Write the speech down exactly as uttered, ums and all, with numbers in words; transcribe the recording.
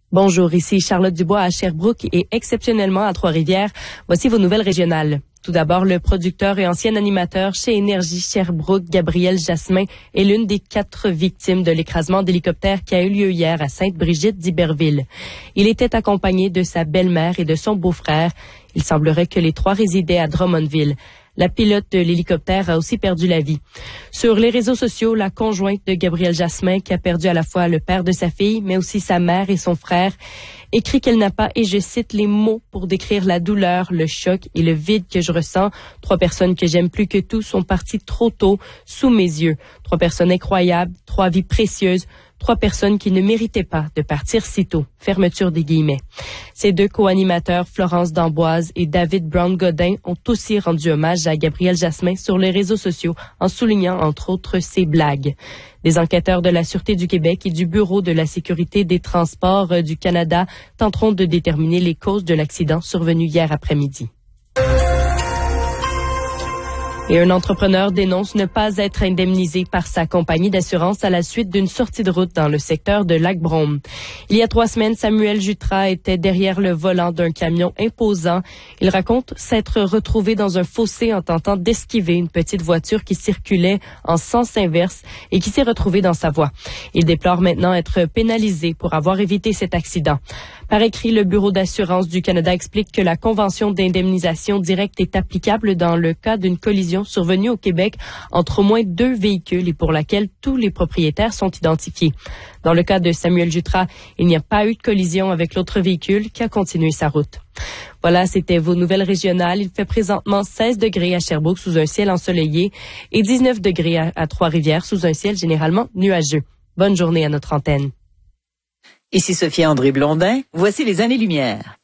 Bonjour, ici Charlotte Dubois à Sherbrooke et exceptionnellement à Trois-Rivières. Voici vos nouvelles régionales. Tout d'abord, le producteur et ancien animateur chez Énergie Sherbrooke, Gabriel Jasmin, est l'une des quatre victimes de l'écrasement d'hélicoptère qui a eu lieu hier à Sainte-Brigitte d'Iberville. Il était accompagné de sa belle-mère et de son beau-frère. Il semblerait que les trois résidaient à Drummondville. La pilote de l'hélicoptère a aussi perdu la vie. Sur les réseaux sociaux, la conjointe de Gabriel Jasmin, qui a perdu à la fois le père de sa fille, mais aussi sa mère et son frère, écrit qu'elle n'a pas, et je cite, les mots pour décrire la douleur, le choc et le vide que je ressens. Trois personnes que j'aime plus que tout sont parties trop tôt sous mes yeux. Trois personnes incroyables, trois vies précieuses, trois personnes qui ne méritaient pas de partir si tôt. Fermeture des guillemets. Ces deux co-animateurs, Florence d'Amboise et David Brown-Godin, ont aussi rendu hommage à Gabriel Jasmin sur les réseaux sociaux en soulignant entre autres ses blagues. Des enquêteurs de la Sûreté du Québec et du Bureau de la sécurité des transports du Canada tenteront de déterminer les causes de l'accident survenu hier après-midi. Et un entrepreneur dénonce ne pas être indemnisé par sa compagnie d'assurance à la suite d'une sortie de route dans le secteur de Lac-Brome. Il y a trois semaines, Samuel Jutras était derrière le volant d'un camion imposant. Il raconte s'être retrouvé dans un fossé en tentant d'esquiver une petite voiture qui circulait en sens inverse et qui s'est retrouvée dans sa voie. Il déplore maintenant être pénalisé pour avoir évité cet accident. Par écrit, le Bureau d'assurance du Canada explique que la convention d'indemnisation directe est applicable dans le cas d'une collision survenue au Québec entre au moins deux véhicules et pour laquelle tous les propriétaires sont identifiés. Dans le cas de Samuel Jutras, il n'y a pas eu de collision avec l'autre véhicule qui a continué sa route. Voilà, c'était vos nouvelles régionales. Il fait présentement seize degrés à Sherbrooke sous un ciel ensoleillé et dix-neuf degrés à, à Trois-Rivières sous un ciel généralement nuageux. Bonne journée à notre antenne. Ici Sophie André Blondin, voici les années-lumière.